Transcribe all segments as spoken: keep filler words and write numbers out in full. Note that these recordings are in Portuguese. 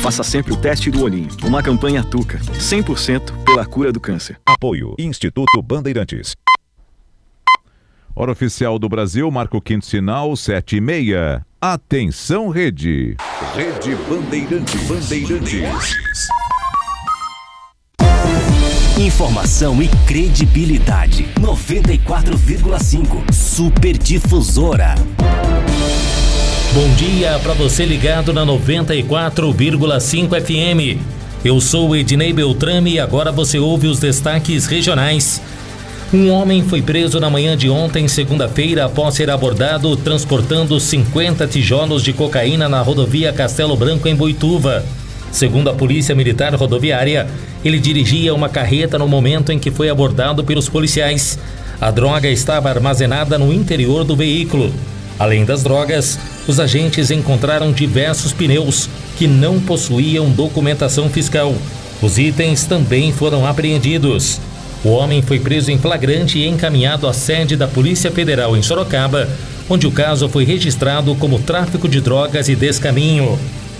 Faça sempre o teste do olhinho. Uma campanha Tuca, cem por cento pela cura do câncer. Apoio Instituto Bandeirantes. Hora oficial do Brasil, marca o quinto sinal, sete e meia. Atenção, Rede. Rede Bandeirantes. Bandeirantes. Informação e credibilidade. noventa e quatro vírgula cinco. Super Difusora. Bom dia para você ligado na noventa e quatro vírgula cinco F M. Eu sou Ednei Beltrame e agora você ouve os destaques regionais. Um homem foi preso na manhã de ontem, segunda-feira, após ser abordado transportando cinquenta tijolos de cocaína na rodovia Castelo Branco, em Boituva. Segundo a Polícia Militar Rodoviária, ele dirigia uma carreta no momento em que foi abordado pelos policiais. A droga estava armazenada no interior do veículo. Além das drogas, os agentes encontraram diversos pneus que não possuíam documentação fiscal. Os itens também foram apreendidos. O homem foi preso em flagrante e encaminhado à sede da Polícia Federal em Sorocaba, onde o caso foi registrado como tráfico de drogas e descaminho.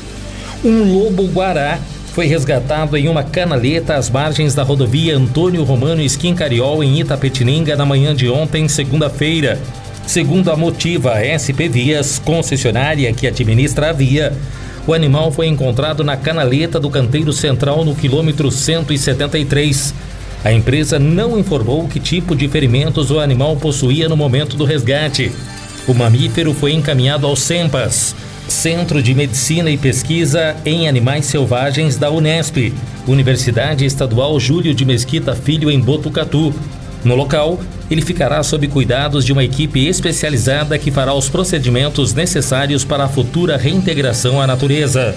Um lobo-guará foi resgatado em uma canaleta às margens da rodovia Antônio Romano Schincariol, em Itapetininga, na manhã de ontem, segunda-feira. Segundo a Motiva S P Vias, concessionária que administra a via, o animal foi encontrado na canaleta do canteiro central no quilômetro cento e setenta e três. A empresa não informou que tipo de ferimentos o animal possuía no momento do resgate. O mamífero foi encaminhado ao CEMPAS, Centro de Medicina e Pesquisa em Animais Selvagens da Unesp, Universidade Estadual Júlio de Mesquita Filho, em Botucatu. No local, ele ficará sob cuidados de uma equipe especializada que fará os procedimentos necessários para a futura reintegração à natureza.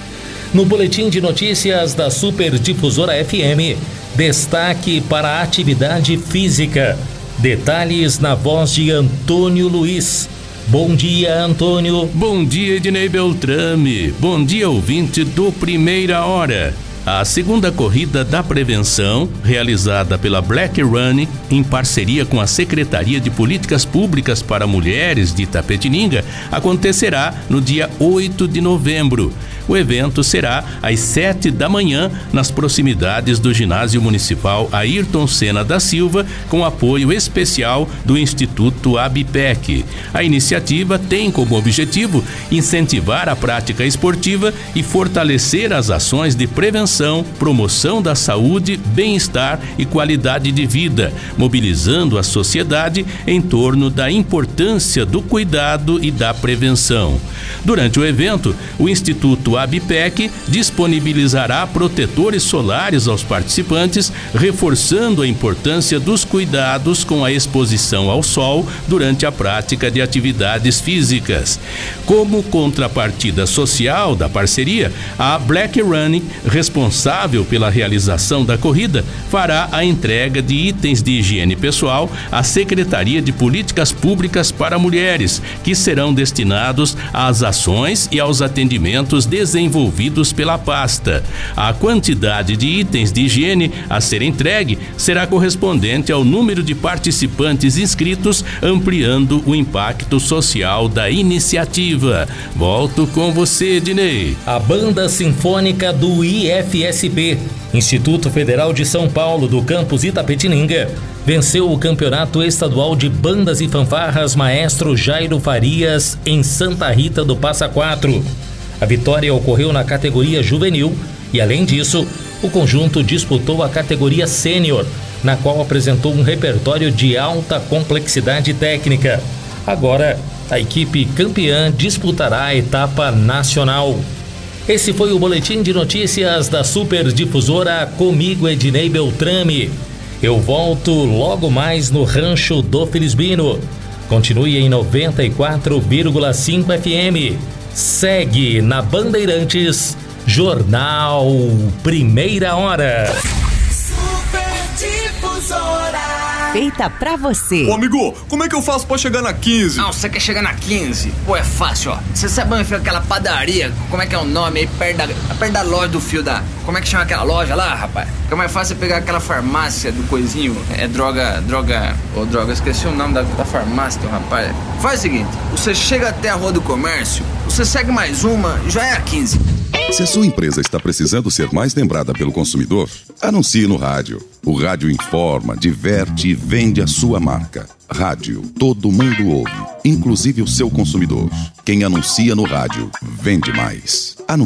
No boletim de notícias da Super Difusora F M, destaque para a atividade física. Detalhes na voz de Antônio Luiz. Bom dia, Antônio. Bom dia, Ednei Beltrame. Bom dia, ouvinte do Primeira Hora. A segunda corrida da prevenção, realizada pela Black Run, em parceria com a Secretaria de Políticas Públicas para Mulheres de Itapetininga, acontecerá no dia oito de novembro. O evento será às sete da manhã, nas proximidades do Ginásio Municipal Ayrton Senna da Silva, com apoio especial do Instituto ABPEC. A iniciativa tem como objetivo incentivar a prática esportiva e fortalecer as ações de prevenção, promoção da saúde, bem-estar e qualidade de vida, mobilizando a sociedade em torno da importância do cuidado e da prevenção. Durante o evento, o Instituto ABPEC disponibilizará protetores solares aos participantes, reforçando a importância dos cuidados com a exposição ao sol durante a prática de atividades físicas. Como contrapartida social da parceria, a Black Run, responsável pela realização da corrida, fará a entrega de itens de higiene pessoal à Secretaria de Políticas Públicas para Mulheres, que serão destinados às ações e aos atendimentos desenvolvidos pela pasta. A quantidade de itens de higiene a ser entregue será correspondente ao número de participantes inscritos, ampliando o impacto social da iniciativa. Volto com você, Ednei. A Banda Sinfônica do I F S P, Instituto Federal de São Paulo, do campus Itapetininga, venceu o Campeonato Estadual de Bandas e Fanfarras Maestro Jairo Farias, em Santa Rita do Passa Quatro. A vitória ocorreu na categoria juvenil e, além disso, o conjunto disputou a categoria sênior, na qual apresentou um repertório de alta complexidade técnica. Agora, a equipe campeã disputará a etapa nacional. Esse foi o boletim de notícias da Super Difusora, comigo, Ednei Beltrame. Eu volto logo mais no Rancho do Felisbino. Continue em noventa e quatro vírgula cinco F M. Segue na Bandeirantes, Jornal Primeira Hora. Super Difusora. Feita pra você. Ô amigo, como é que eu faço pra chegar na quinze? Não, você quer chegar na quinze? Pô, é fácil, ó. Você sabe onde fica aquela padaria? Como é que é o nome aí? Perto da, perto da loja do fio da... Como é que chama aquela loja lá, rapaz? Fica mais fácil você pegar aquela farmácia do coisinho. É droga... Droga... Ô, droga, esqueci o nome da, da farmácia do rapaz. Faz o seguinte, você chega até a Rua do Comércio, Você segue mais uma, já é a quinze. Se a sua empresa está precisando ser mais lembrada pelo consumidor, anuncie no rádio. O rádio informa, diverte e vende a sua marca. Rádio, todo mundo ouve, inclusive o seu consumidor. Quem anuncia no rádio, vende mais. Anuncie.